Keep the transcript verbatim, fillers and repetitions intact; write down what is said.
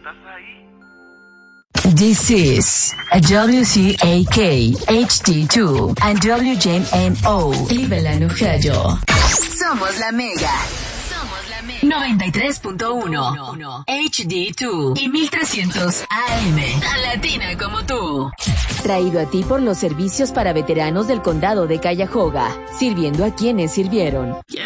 This is a W C A K, H D two, and W J M O, Cleveland, Ohio. Somos la Mega. Somos la Mega. noventa y tres punto uno, H D dos y mil trescientos A M. Tan latina como tú. Traído a ti por los servicios para veteranos del condado de Cuyahoga, sirviendo a quienes sirvieron. Yeah.